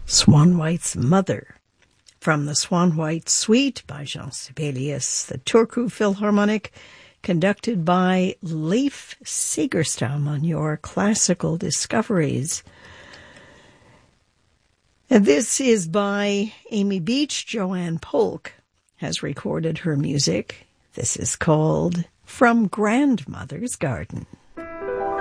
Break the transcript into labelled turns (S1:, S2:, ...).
S1: Swan White's Mother, from the Swan White Suite by Jean Sibelius, the Turku Philharmonic, conducted by Leif Segerstam on your Classical Discoveries. And this is by Amy Beach. Joanne Polk has recorded her music. This is called From Grandmother's Garden.